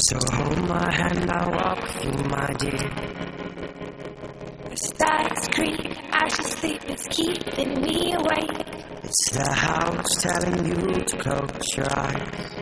So hold my hand, I'll walk with you, my dear. The stars creep, I should sleep, it's keeping me awake. It's the house telling you to close your eyes.